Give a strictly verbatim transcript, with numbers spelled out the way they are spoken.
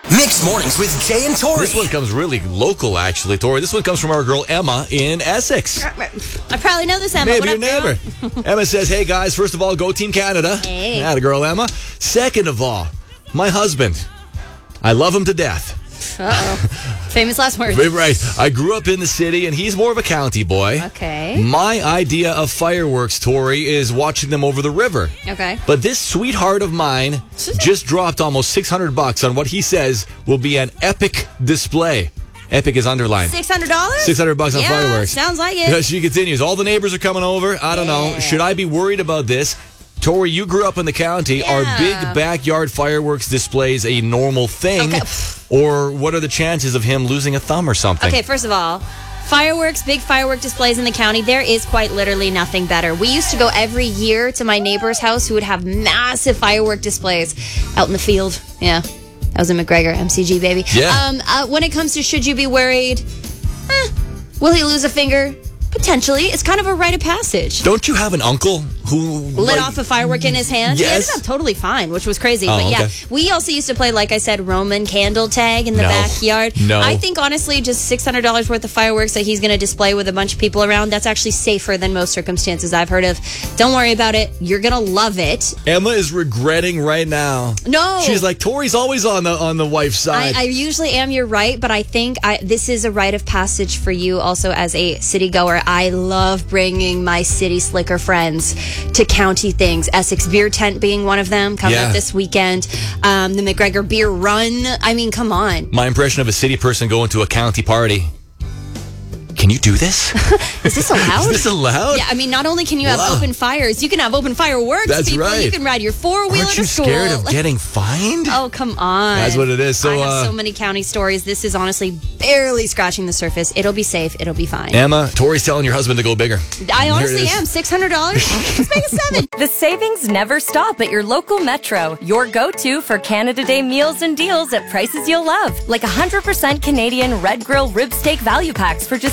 Mixed Mornings with Jay and Tori. This one comes really local, actually, Tori. This one comes from our girl Emma in Essex. I probably know this, Emma. Maybe what your up, neighbor. girl? Emma says, hey, guys, first of all, go Team Canada. Hey. Atta girl, Emma. Second of all, my husband. I love him to death. Uh-oh. Famous last words. Right. I grew up in the city, and he's more of a county boy. Okay. My idea of fireworks, Tori, is watching them over the river. Okay. But this sweetheart of mine just dropped almost six hundred bucks on what he says will be an epic display. Epic is underlined. six hundred dollars? six hundred bucks on yeah, fireworks. Sounds like it. Because she continues, all the neighbors are coming over. I don't Yeah. know. Should I be worried about this? Tori, you grew up in the county. Yeah. Are big backyard fireworks displays a normal thing? Okay. Or what are the chances of him losing a thumb or something? Okay, first of all, fireworks, big firework displays in the county, there is quite literally nothing better. We used to go every year to my neighbor's house who would have massive firework displays out in the field. Yeah, that was in McGregor, M C G, baby. Yeah. Um, uh, when it comes to should you be worried, eh, will he lose a finger? Potentially. It's kind of a rite of passage. Don't you have an uncle who Lit like, off a firework in his hand. Yes. He ended up totally fine, which was crazy. Oh, but yeah, okay. we also used to play, like I said, Roman candle tag in the No. backyard. No. I think, honestly, just six hundred dollars worth of fireworks that he's going to display with a bunch of people around, that's actually safer than most circumstances I've heard of. Don't worry about it. You're going to love it. Emma is regretting right now. No. She's like, Tori's always on the on the wife's I, side. I usually am, you're right, but I think I, this is a rite of passage for you also as a city goer. I love bringing my city slicker friends to county things. Essex Beer Tent being one of them, coming Yeah. up this weekend. Um, the McGregor Beer Run. I mean, come on. My impression of a city person going to a county party. Can you do this? Is this allowed? Is this allowed? Yeah, I mean, not only can you have Wow. open fires, you can have open fireworks. That's people. right. You can ride your four-wheeler Aren't you to school. scared of Like- getting fined? Oh, come on. That's what it is. So, I have uh, so many county stories. This is honestly barely scratching the surface. It'll be safe. It'll be fine. Emma, Tori's telling your husband to go bigger. I Here it honestly is. am. six hundred dollars? Let's make it seven. The savings never stop at your local Metro. Your go-to for Canada Day meals and deals at prices you'll love. Like one hundred percent Canadian Red Grill rib steak value packs for just